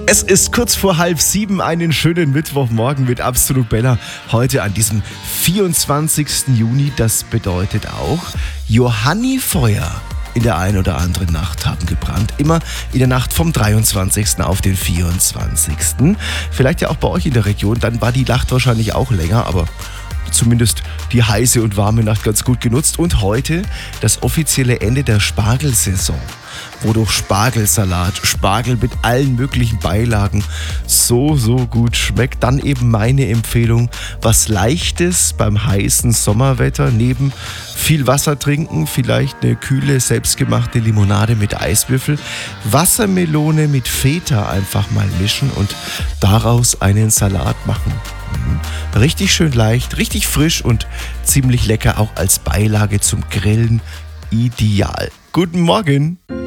Es ist kurz vor 6:30, einen schönen Mittwochmorgen mit Absolut Bella. Heute an diesem 24. Juni, das bedeutet auch, Johannifeuer in der einen oder anderen Nacht haben gebrannt. Immer in der Nacht vom 23. auf den 24. Vielleicht ja auch bei euch in der Region, dann war die Nacht wahrscheinlich auch länger, aber zumindest die heiße und warme Nacht ganz gut genutzt. Und heute das offizielle Ende der Spargelsaison, wodurch Spargelsalat, Spargel mit allen möglichen Beilagen so gut schmeckt. Dann eben meine Empfehlung, was Leichtes beim heißen Sommerwetter, neben viel Wasser trinken, vielleicht eine kühle, selbstgemachte Limonade mit Eiswürfel, Wassermelone mit Feta einfach mal mischen und daraus einen Salat machen. Richtig schön leicht, richtig frisch und ziemlich lecker, auch als Beilage zum Grillen ideal. Guten Morgen!